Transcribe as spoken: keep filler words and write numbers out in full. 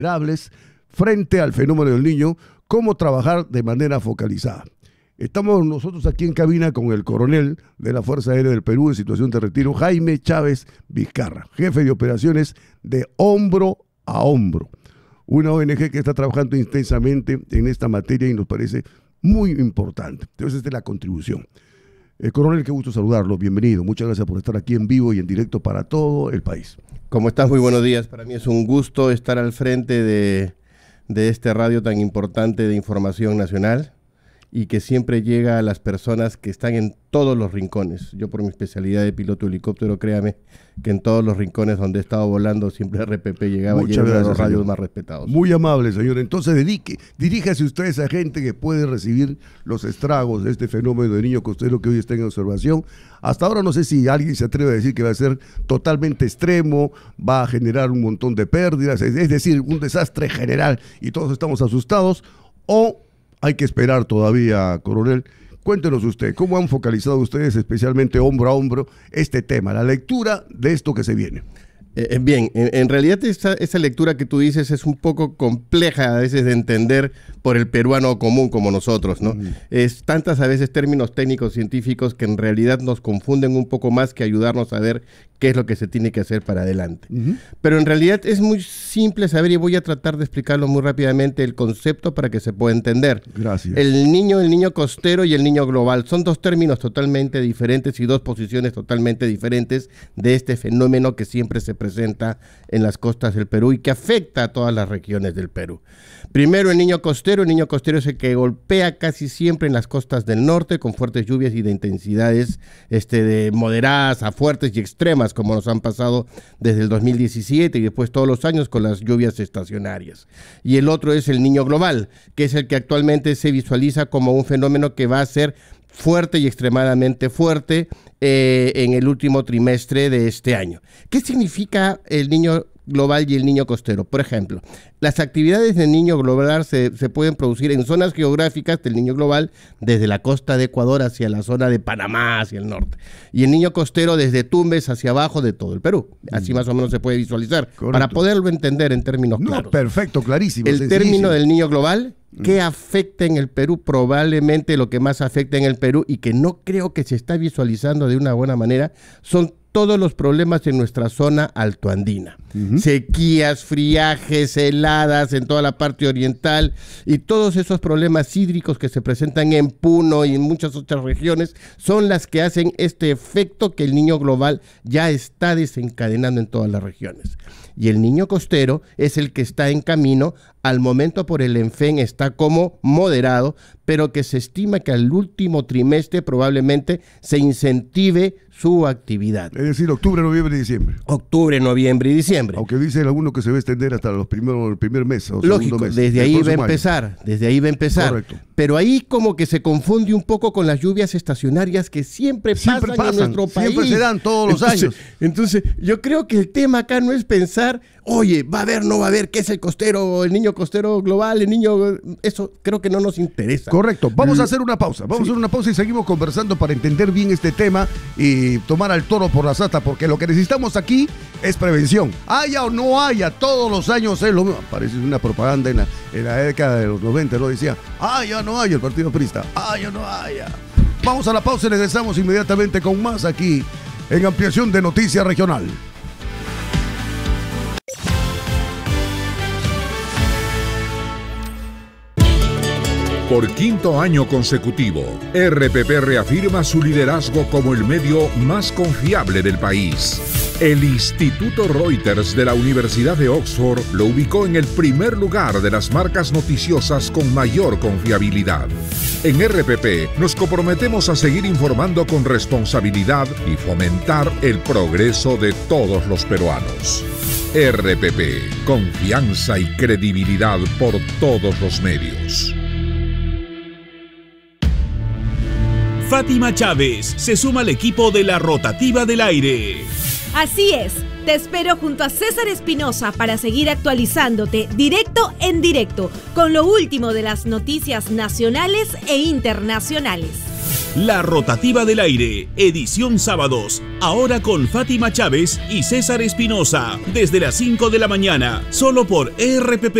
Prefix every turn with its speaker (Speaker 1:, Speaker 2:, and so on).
Speaker 1: vulnerables frente al fenómeno del Niño, cómo trabajar de manera focalizada. Estamos nosotros aquí en cabina con el coronel de la Fuerza Aérea del Perú en situación de retiro, Jaime Chávez Vizcarra, jefe de operaciones de Hombro a Hombro, una O N G que está trabajando intensamente en esta materia y nos parece muy importante. Entonces, esta es la contribución. Eh, coronel, qué gusto saludarlo, bienvenido. Muchas gracias por estar aquí en vivo y en directo para todo el país.
Speaker 2: ¿Cómo estás? Muy buenos días. Para mí es un gusto estar al frente de, de este radio tan importante de información nacional y que siempre llega a las personas que están en todos los rincones. Yo por mi especialidad de piloto de helicóptero, créame que en todos los rincones donde he estado volando siempre R P P llegaba y era uno de los radios más respetados.
Speaker 1: Muy amable, señor. Entonces dedique, diríjase usted a esa gente que puede recibir los estragos de este fenómeno de niño costero que hoy está en observación. Hasta ahora no sé si alguien se atreve a decir que va a ser totalmente extremo, va a generar un montón de pérdidas, es decir, un desastre general y todos estamos asustados, o hay que esperar todavía, coronel. Cuéntenos usted, ¿cómo han focalizado ustedes, especialmente hombro a hombro, este tema, la lectura de esto que se viene?
Speaker 2: Eh, bien, en, en realidad esa, esa lectura que tú dices es un poco compleja a veces de entender por el peruano común como nosotros, ¿no? Uh-huh. Es tantas a veces términos técnicos científicos que en realidad nos confunden un poco más que ayudarnos a ver qué es lo que se tiene que hacer para adelante. Uh-huh. Pero en realidad es muy simple saber y voy a tratar de explicarlo muy rápidamente el concepto para que se pueda entender.
Speaker 1: Gracias.
Speaker 2: El niño, el niño costero y el niño global son dos términos totalmente diferentes y dos posiciones totalmente diferentes de este fenómeno que siempre se presenta en las costas del Perú y que afecta a todas las regiones del Perú. Primero, el niño costero. El niño costero es el que golpea casi siempre en las costas del norte con fuertes lluvias y de intensidades este, de moderadas a fuertes y extremas, como nos han pasado desde el dos mil diecisiete y después todos los años con las lluvias estacionarias. Y el otro es el niño global, que es el que actualmente se visualiza como un fenómeno que va a ser fuerte y extremadamente fuerte eh, en el último trimestre de este año. ¿Qué significa el niño global y el niño costero? Por ejemplo, las actividades del niño global se, se pueden producir en zonas geográficas del niño global desde la costa de Ecuador hacia la zona de Panamá, hacia el norte. Y el niño costero desde Tumbes hacia abajo de todo el Perú. Así más o menos se puede visualizar. Correcto. Para poderlo entender en términos
Speaker 1: no,
Speaker 2: claros.
Speaker 1: Perfecto, clarísimo.
Speaker 2: El término del niño global, ¿qué afecta en el Perú? Probablemente lo que más afecta en el Perú y que no creo que se está visualizando de una buena manera son todos los problemas en nuestra zona altoandina. Uh-huh. Sequías, friajes, heladas en toda la parte oriental y todos esos problemas hídricos que se presentan en Puno y en muchas otras regiones son las que hacen este efecto que el niño global ya está desencadenando en todas las regiones. Y el niño costero es el que está en camino, al momento por el ENFEN está como moderado, pero que se estima que al último trimestre probablemente se incentive su actividad.
Speaker 1: Es decir, octubre, noviembre y diciembre.
Speaker 2: Octubre, noviembre y diciembre.
Speaker 1: Aunque dice alguno que se va a extender hasta los primeros, el primer mes. O
Speaker 2: Lógico,
Speaker 1: mes,
Speaker 2: desde ahí va a empezar, año. desde ahí va a empezar.
Speaker 1: Correcto.
Speaker 2: Pero ahí como que se confunde un poco con las lluvias estacionarias que siempre,
Speaker 1: siempre
Speaker 2: pasan,
Speaker 1: pasan
Speaker 2: en nuestro país.
Speaker 1: Siempre se dan todos los
Speaker 2: entonces,
Speaker 1: años.
Speaker 2: Entonces, yo creo que el tema acá no es pensar, oye, va a haber, no va a haber, ¿qué es el costero, el niño costero global, el niño? Eso creo que no nos interesa.
Speaker 1: Correcto. Vamos a hacer una pausa. Vamos sí. a hacer una pausa y seguimos conversando para entender bien este tema y tomar al toro por la sata, porque lo que necesitamos aquí es prevención. Haya o no haya, todos los años es lo mismo. Parece una propaganda en la, en la década de los noventa, ¿no? Decía, haya o no haya el partido aprista, haya o no haya. Vamos a la pausa y regresamos inmediatamente con más aquí en Ampliación de Noticias Regional.
Speaker 3: Por quinto año consecutivo, R P P reafirma su liderazgo como el medio más confiable del país. El Instituto Reuters de la Universidad de Oxford lo ubicó en el primer lugar de las marcas noticiosas con mayor confiabilidad. En R P P nos comprometemos a seguir informando con responsabilidad y fomentar el progreso de todos los peruanos. R P P, confianza y credibilidad por todos los medios.
Speaker 4: Fátima Chávez se suma al equipo de la Rotativa del Aire.
Speaker 5: Así es, te espero junto a César Espinosa para seguir actualizándote directo en directo con lo último de las noticias nacionales e internacionales.
Speaker 4: La Rotativa del Aire, edición sábados, ahora con Fátima Chávez y César Espinosa, desde las cinco de la mañana, solo por R P P.